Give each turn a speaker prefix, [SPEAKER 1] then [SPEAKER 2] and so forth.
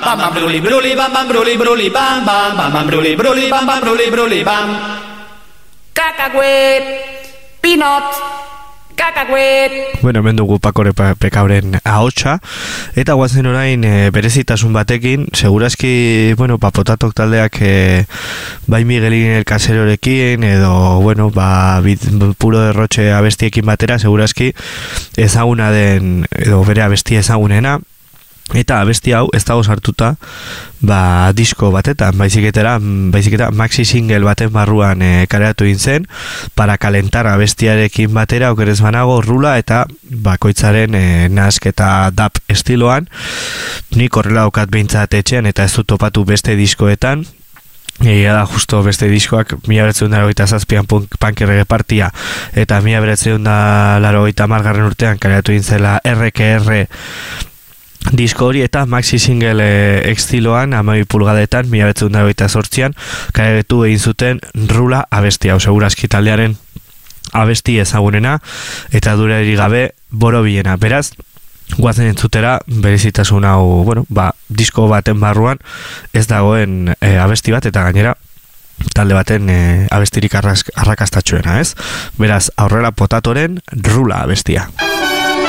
[SPEAKER 1] Bam bam bruli bruli bam bam bruli bruli bam bam bam bam bruli bruli bam bam bruli bruli bam.
[SPEAKER 2] Cacahuet, peanut, cacahuet.
[SPEAKER 3] Bueno, hemen dugu Pakore Pekauren ahotsa, eta guazen orain berezitasun batekin, segurazki, bueno, Potatok taldeak bai Miguelin el Caserorekin, edo, bueno, puro derrotxe abestiekin batera, segurazki ezaguna den, edo bere abestia ezagunena. Eta abesti hau ez dago sartuta disko batetan, baizik eta maxi single baten barruan kaleratu egin zen, para calentar abestiarekin batera, okerez banago, rula eta bakoitzaren nasketa dub estiloan. Nik horrela daukat behintzat etxean eta ez dut topatu beste diskoetan. Egia da, justo beste diskoak 1987an Punk Errege Partia eta 1990 urtean kaleratu egin zela RKR disko hori, eta maxi single estiloan 12 pulgadetan 1998an kaleratu egin zuten Rula abestia, segurazki taldearen abesti ezagunena eta durerik gabe borobilena. Beraz, guazen entzutera berezitasun hau, bueno, disko baten barruan ez dagoen abesti bat, eta gainera talde baten abestirik arrakastatxoena, ez? Beraz, aurrera Potatoren Rula abestia.